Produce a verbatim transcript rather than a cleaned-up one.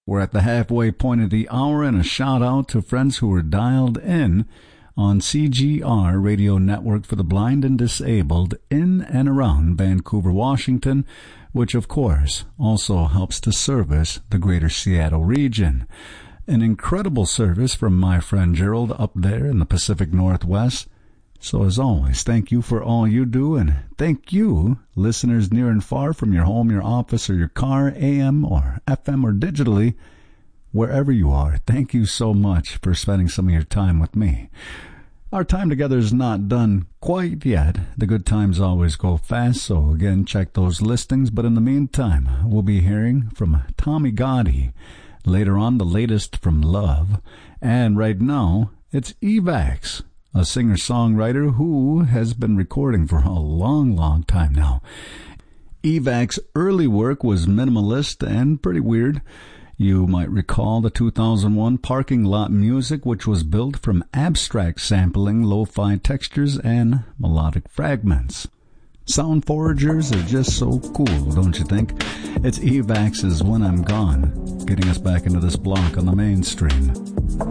We're at the halfway point of the hour, and a shout out to friends who are dialed in on C G R Radio Network for the Blind and Disabled in and around Vancouver, Washington, which of course also helps to service the greater Seattle region. An incredible service from my friend Gerald up there in the Pacific Northwest. So as always, thank you for all you do, and thank you, listeners near and far from your home, your office, or your car, A M or F M or digitally, wherever you are. Thank you so much for spending some of your time with me. Our time together is not done quite yet. The good times always go fast, so again, check those listings. But in the meantime, we'll be hearing from Tommy Gotti. Later on, the latest from Love. And right now, it's Evax, a singer-songwriter who has been recording for a long, long time now. Evax's early work was minimalist and pretty weird. You might recall the two thousand one Parking Lot Music, which was built from abstract sampling, lo-fi textures, and melodic fragments. Sound foragers are just so cool, don't you think? It's Evax's When I'm Gone, getting us back into this block on the mainstream.